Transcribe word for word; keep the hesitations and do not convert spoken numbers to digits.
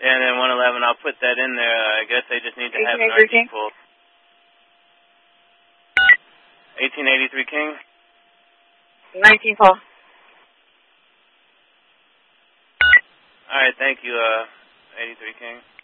Yeah, and then one eleven, I'll put that in there. Uh, I guess they just need to have an R D pull. eighteen eighty-three King. nineteen call. All right, thank you, uh, eighty-three King.